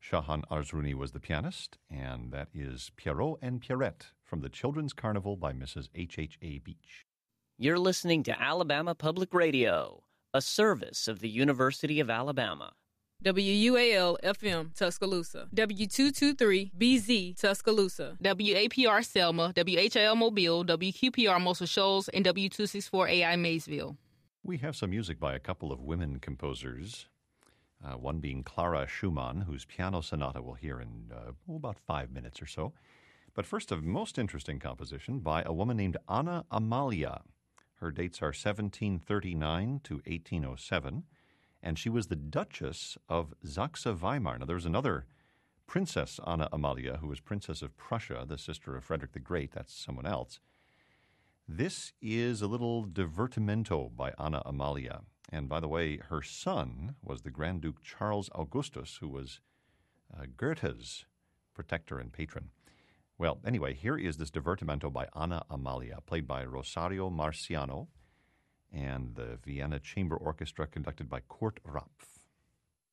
Shahan Arzrouni was the pianist, and that is Pierrot and Pierrette from the Children's Carnival by Mrs. H.H.A. Beach. You're listening to Alabama Public Radio, a service of the University of Alabama. WUAL-FM, Tuscaloosa. W223-BZ, Tuscaloosa. WAPR Selma, WHIL Mobile, WQPR Muscle Shoals, and W264AI Maysville. We have some music by a couple of women composers, one being Clara Schumann, whose piano sonata we'll hear in about 5 minutes or so. But first, a most interesting composition by a woman named Anna Amalia. Her dates are 1739 to 1807, and she was the Duchess of Saxe-Weimar. Now, there was another Princess Anna Amalia, who was Princess of Prussia, the sister of Frederick the Great. That's someone else. This is a little divertimento by Anna Amalia. And by the way, her son was the Grand Duke Charles Augustus, who was Goethe's protector and patron. Well, anyway, here is this divertimento by Anna Amalia, played by Rosario Marciano and the Vienna Chamber Orchestra, conducted by Kurt Rapf.